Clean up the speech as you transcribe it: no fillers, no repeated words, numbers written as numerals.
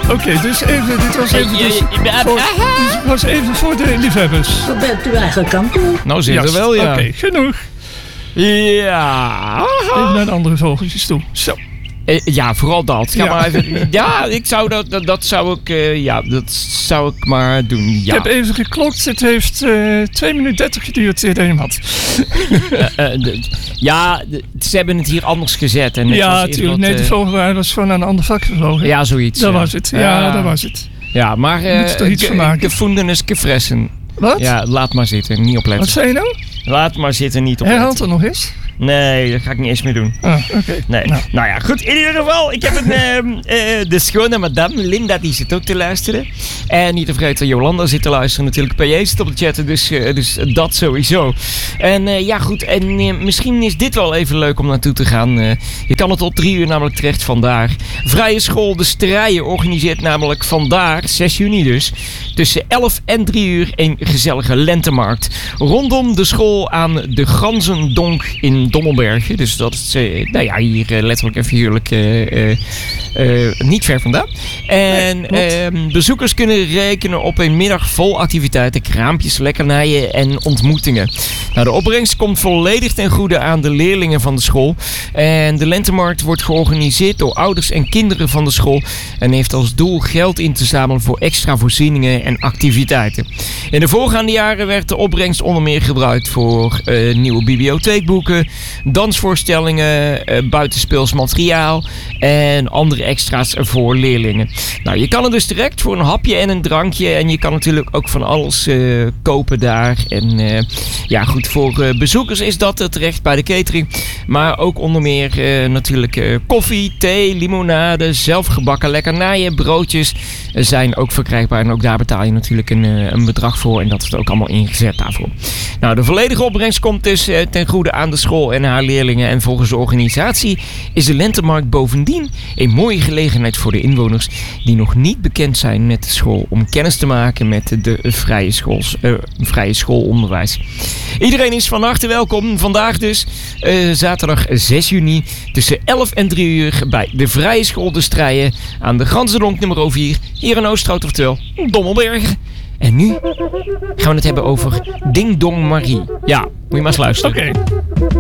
Oké, dus even, dit was even, was even voor de liefhebbers. Wat bent u eigenlijk aan toe? Nou, zit er wel, ja. Oké, genoeg. Ja. Even naar de andere vogeltjes toe. Zo. Ja, vooral dat. Ga maar even. Ja, ik zou dat zou ik maar doen. Ja. Ik heb even geklokt. Het heeft 2 minuten 30 geduurd eer je hem had. Ze hebben het hier anders gezet. En Ja, natuurlijk. Nee, de vogel was gewoon aan een ander vak gevlogen. Ja, zoiets. Dat was het. Ja, dat was het. Ja, maar moet je toch iets van maken. Gevonden is gefressen. Wat? Ja, laat maar zitten. Niet opletten. Wat zei je nou? Laat maar zitten, niet opletten. Herhaalt er nog eens? Nee, dat ga ik niet eens meer doen. Oké. Nee. Nou ja, goed. In ieder geval, ik heb de schone madame Linda, die zit ook te luisteren. En niet te vergeten, Jolanda zit te luisteren natuurlijk. PJ zit op de chatten, dus dat sowieso. En goed. En misschien is dit wel even leuk om naartoe te gaan. Je kan het tot 3 uur namelijk terecht vandaag. Vrije School De Strijen organiseert namelijk vandaag, 6 juni dus, tussen 11 en 3 uur een gezellige lentemarkt. Rondom de school aan de Ganzendonk in Dommelbergen. Dus dat is hier letterlijk en figuurlijk niet ver vandaan. En bezoekers kunnen rekenen op een middag vol activiteiten, kraampjes, lekkernijen en ontmoetingen. Nou, de opbrengst komt volledig ten goede aan de leerlingen van de school. En de lentemarkt wordt georganiseerd door ouders en kinderen van de school en heeft als doel geld in te zamelen voor extra voorzieningen en activiteiten. In de voorgaande jaren werd de opbrengst onder meer gebruikt voor nieuwe bibliotheekboeken, dansvoorstellingen, buitenspeels materiaal en andere extra's voor leerlingen. Nou, je kan er dus direct voor een hapje en een drankje en je kan natuurlijk ook van alles kopen daar. En voor bezoekers is dat terecht bij de catering. Maar ook onder meer natuurlijk koffie, thee, limonade, zelfgebakken lekkernijen, broodjes zijn ook verkrijgbaar. En ook daar betaal je natuurlijk een bedrag voor en dat is ook allemaal ingezet daarvoor. Nou, de volledige opbrengst komt dus ten goede aan de school en haar leerlingen. En volgens de organisatie is de lentemarkt bovendien een mooie gelegenheid voor de inwoners die nog niet bekend zijn met de school om kennis te maken met de vrije schoolonderwijs. Iedereen is van harte welkom. Vandaag dus, zaterdag 6 juni, tussen 11 en 3 uur bij de Vrije School De Strijen aan de Ganzendonk nummer 4, hier in Oosterhout, oftewel Dommelbergen. En nu gaan we het hebben over Ding Dong Marie. Ja, moet je maar eens luisteren. Oké.